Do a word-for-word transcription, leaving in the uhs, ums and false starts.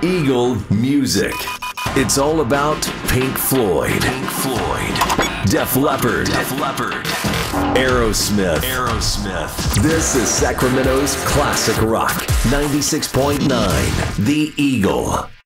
Eagle Music. It's all about Pink Floyd. Pink Floyd. Def Leppard. Def Leppard. Aerosmith. Aerosmith. This is Sacramento's classic rock. ninety-six point nine The Eagle.